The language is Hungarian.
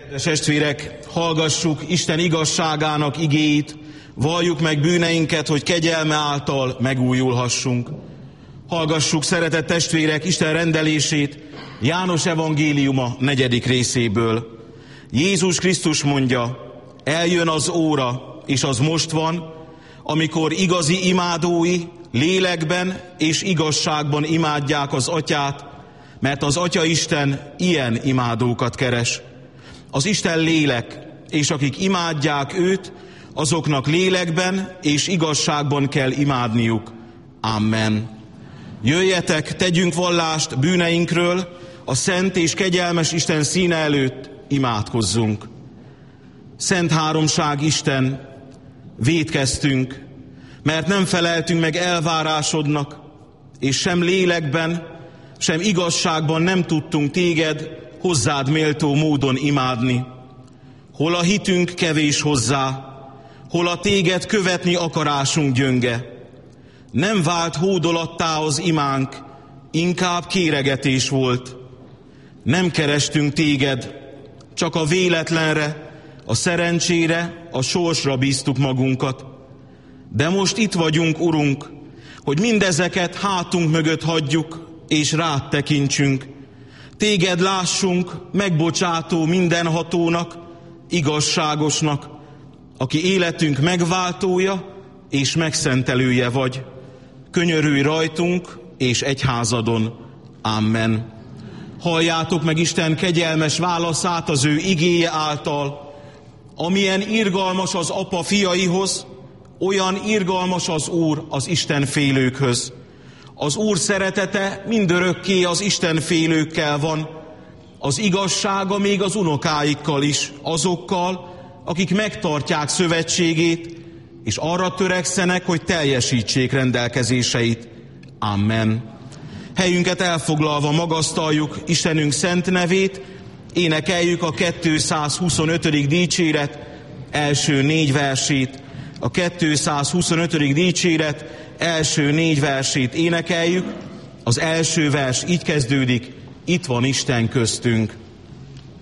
Testvérek, hallgassuk Isten igazságának igéit, valljuk meg bűneinket, hogy kegyelme által megújulhassunk. Hallgassuk, szeretett testvérek, Isten rendelését János evangéliuma 4. részéből. Jézus Krisztus mondja, eljön az óra, és az most van, amikor igazi imádói lélekben és igazságban imádják az Atyát, mert az Atya Isten ilyen imádókat keres. Az Isten lélek, és akik imádják őt, azoknak lélekben és igazságban kell imádniuk. Amen. Jöjjetek, tegyünk vallást bűneinkről, a szent és kegyelmes Isten színe előtt imádkozzunk. Szent Háromság Isten, vétkeztünk, mert nem feleltünk meg elvárásodnak, és sem lélekben, sem igazságban nem tudtunk téged hozzád méltó módon imádni. Hol a hitünk kevés hozzá, hol a téged követni akarásunk gyönge. Nem vált hódolattá az imánk, inkább kéregetés volt. Nem kerestünk téged, csak a véletlenre, a szerencsére, a sorsra bíztuk magunkat. De most itt vagyunk, Urunk, hogy mindezeket hátunk mögött hagyjuk, és rád tekintsünk. Téged lássunk, megbocsátó mindenhatónak, igazságosnak, aki életünk megváltója és megszentelője vagy. Könyörülj rajtunk és egyházadon. Amen. Halljátok meg Isten kegyelmes válaszát az ő igéje által. Amilyen irgalmas az Apa fiaihoz, olyan irgalmas az Úr az Isten félőkhöz. Az Úr szeretete mindörökké az Isten félőkkel van, az igazsága még az unokáikkal is, azokkal, akik megtartják szövetségét, és arra törekszenek, hogy teljesítsék rendelkezéseit. Amen. Helyünket elfoglalva magasztaljuk Istenünk szent nevét, énekeljük a 225. dicséret első 4 versét. A 225. dicséret első 4 versét énekeljük. Az első vers így kezdődik, itt van Isten köztünk.